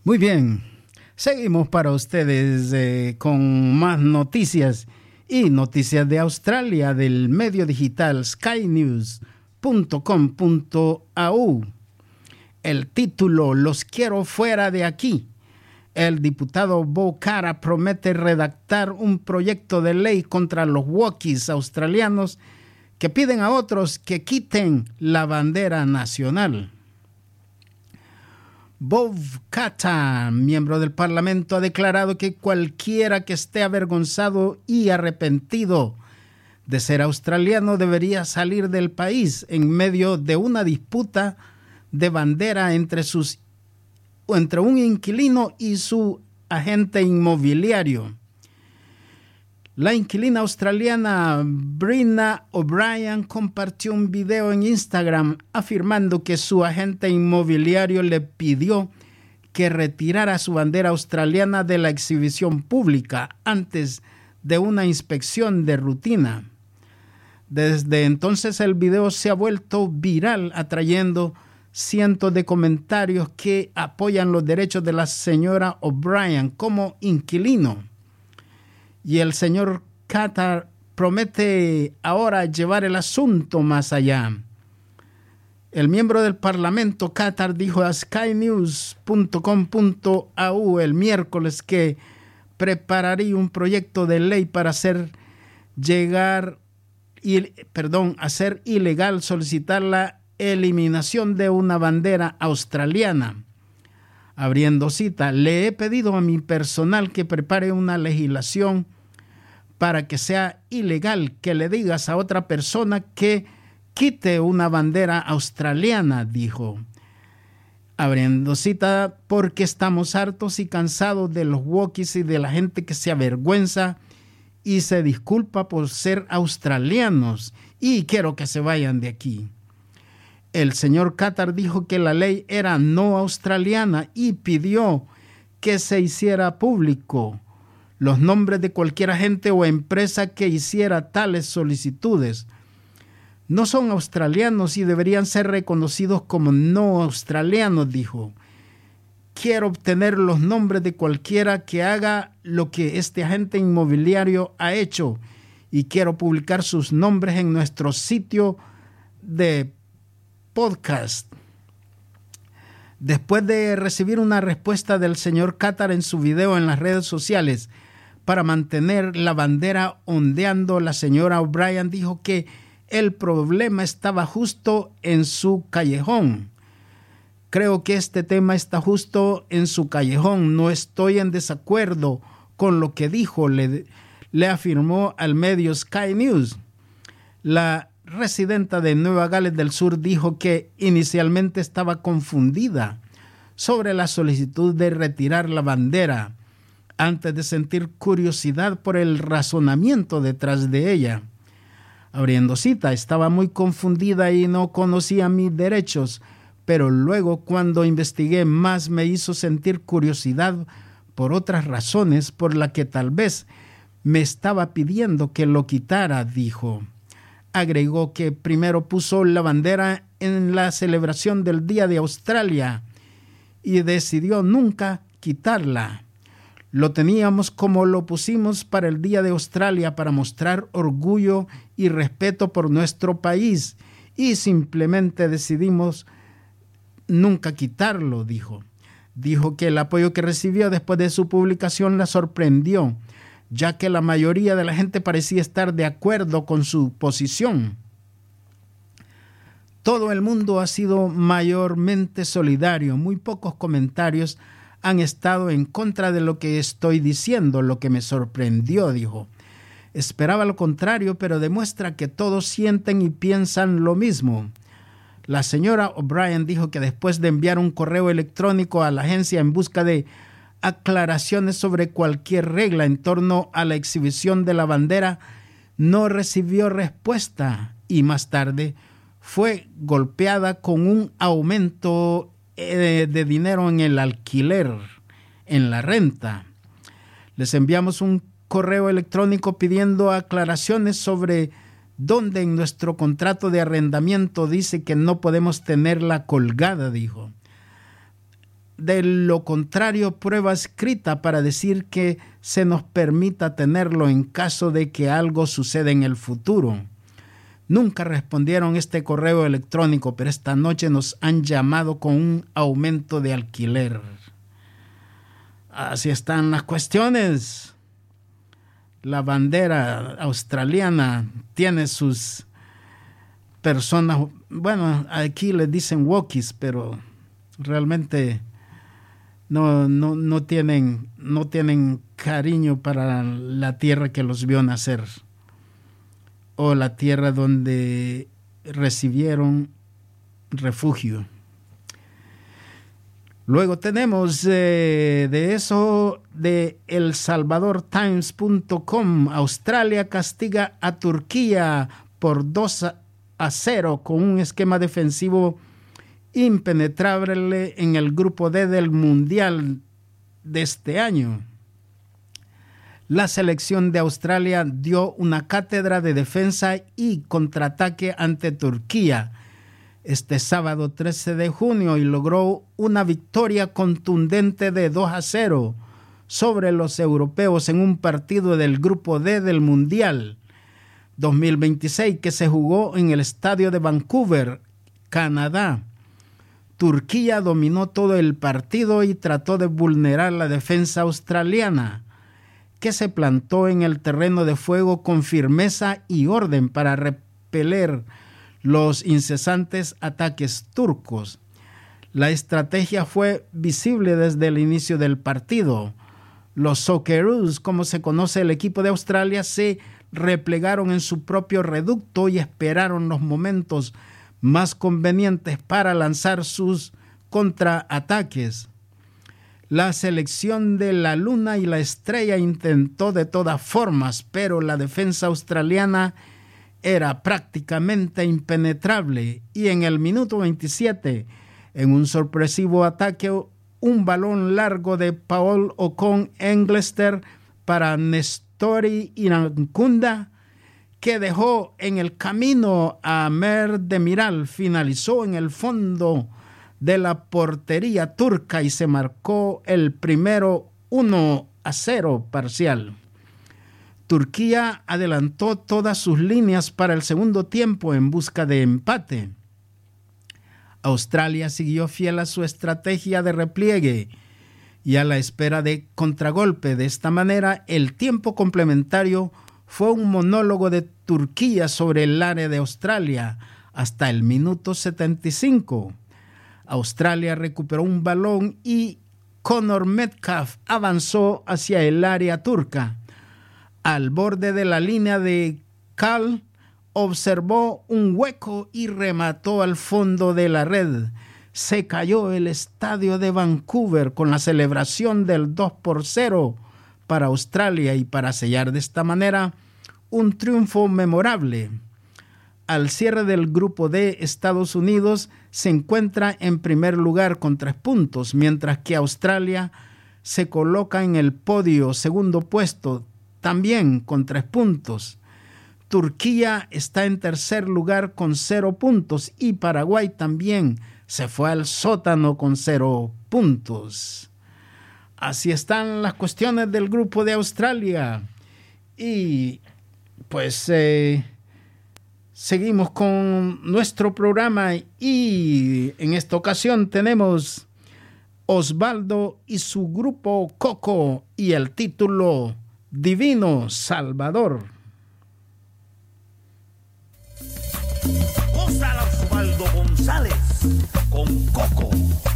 Muy bien, seguimos para ustedes con más noticias y noticias de Australia del medio digital skynews.com.au. El título: Los quiero fuera de aquí. El diputado Bo Cara promete redactar un proyecto de ley contra los wokies australianos que piden a otros que quiten la bandera nacional. Bob Katter, miembro del Parlamento, ha declarado que cualquiera que esté avergonzado y arrepentido de ser australiano debería salir del país en medio de una disputa de bandera entre un inquilino y su agente inmobiliario. La inquilina australiana Brenna O'Brien compartió un video en Instagram afirmando que su agente inmobiliario le pidió que retirara su bandera australiana de la exhibición pública antes de una inspección de rutina. Desde entonces el video se ha vuelto viral, atrayendo cientos de comentarios que apoyan los derechos de la señora O'Brien como inquilino. Y el señor Katter promete ahora llevar el asunto más allá. El miembro del Parlamento, Katter, dijo a skynews.com.au el miércoles que prepararía un proyecto de ley para hacer ilegal solicitar la eliminación de una bandera australiana. Abriendo cita, le he pedido a mi personal que prepare una legislación para que sea ilegal que le digas a otra persona que quite una bandera australiana, dijo. Abriendo cita, porque estamos hartos y cansados de los wokies y de la gente que se avergüenza y se disculpa por ser australianos, y quiero que se vayan de aquí. El señor Katter dijo que la ley era no australiana y pidió que se hiciera público los nombres de cualquier agente o empresa que hiciera tales solicitudes. No son australianos y deberían ser reconocidos como no australianos, dijo. Quiero obtener los nombres de cualquiera que haga lo que este agente inmobiliario ha hecho y quiero publicar sus nombres en nuestro sitio de podcast. Después de recibir una respuesta del señor Katter en su video en las redes sociales para mantener la bandera ondeando, la señora O'Brien dijo que el problema estaba justo en su callejón. Creo que este tema está justo en su callejón. No estoy en desacuerdo con lo que dijo, le afirmó al medio Sky News. La residenta de Nueva Gales del Sur dijo que inicialmente estaba confundida sobre la solicitud de retirar la bandera antes de sentir curiosidad por el razonamiento detrás de ella. Abriendo cita, estaba muy confundida y no conocía mis derechos, pero luego cuando investigué más me hizo sentir curiosidad por otras razones por las que tal vez me estaba pidiendo que lo quitara, dijo. Agregó que primero puso la bandera en la celebración del Día de Australia y decidió nunca quitarla. Lo teníamos como lo pusimos para el Día de Australia para mostrar orgullo y respeto por nuestro país y simplemente decidimos nunca quitarlo, dijo. Dijo que el apoyo que recibió después de su publicación la sorprendió, ya que la mayoría de la gente parecía estar de acuerdo con su posición. Todo el mundo ha sido mayormente solidario. Muy pocos comentarios han estado en contra de lo que estoy diciendo, lo que me sorprendió, dijo. Esperaba lo contrario, pero demuestra que todos sienten y piensan lo mismo. La señora O'Brien dijo que después de enviar un correo electrónico a la agencia en busca de aclaraciones sobre cualquier regla en torno a la exhibición de la bandera, no recibió respuesta y más tarde fue golpeada con un aumento de dinero en el alquiler, en la renta. Les enviamos un correo electrónico pidiendo aclaraciones sobre dónde en nuestro contrato de arrendamiento dice que no podemos tenerla colgada, dijo. de lo contrario prueba escrita para decir que se nos permita tenerlo en caso de que algo suceda en el futuro. Nunca respondieron este correo electrónico, pero esta noche nos han llamado con un aumento de alquiler. Así están las cuestiones. La bandera australiana tiene sus personas, bueno, aquí les dicen walkies, pero realmente no tienen cariño para la tierra que los vio nacer o la tierra donde recibieron refugio. Luego tenemos de eso de elsalvadortimes.com. Australia castiga a Turquía por 2-0 con un esquema defensivo impenetrable en el grupo D del Mundial de este año. La selección de Australia dio una cátedra de defensa y contraataque ante Turquía este sábado 13 de junio y logró una victoria contundente de 2-0 sobre los europeos en un partido del grupo D del Mundial 2026 que se jugó en el estadio de Vancouver, Canadá. Turquía dominó todo el partido y trató de vulnerar la defensa australiana, que se plantó en el terreno de juego con firmeza y orden para repeler los incesantes ataques turcos. La estrategia fue visible desde el inicio del partido. Los Socceroos, como se conoce el equipo de Australia, se replegaron en su propio reducto y esperaron los momentos más convenientes para lanzar sus contraataques. La selección de la Luna y la Estrella intentó de todas formas, pero la defensa australiana era prácticamente impenetrable y en el minuto 27, en un sorpresivo ataque, un balón largo de Paul Ocon Englester para Nestori Irankunda, que dejó en el camino a Mer Demiral, finalizó en el fondo de la portería turca y se marcó el primero 1-0 parcial. Turquía adelantó todas sus líneas para el segundo tiempo en busca de empate. Australia siguió fiel a su estrategia de repliegue y a la espera de contragolpe. De esta manera, el tiempo complementario fue un monólogo de Turquía sobre el área de Australia hasta el minuto 75. Australia recuperó un balón y Connor Metcalf avanzó hacia el área turca. Al borde de la línea de cal, observó un hueco y remató al fondo de la red. Se cayó el estadio de Vancouver con la celebración del 2-0 para Australia y para sellar de esta manera un triunfo memorable. Al cierre del grupo D, Estados Unidos se encuentra en primer lugar con 3 puntos, mientras que Australia se coloca en el podio segundo puesto, también con 3 puntos. Turquía está en tercer lugar con 0 puntos y Paraguay también se fue al sótano con 0 puntos. Así están las cuestiones del grupo de Australia. Y pues seguimos con nuestro programa y en esta ocasión tenemos Osvaldo y su grupo Coco y el título Divino Salvador. Osvaldo González con Coco.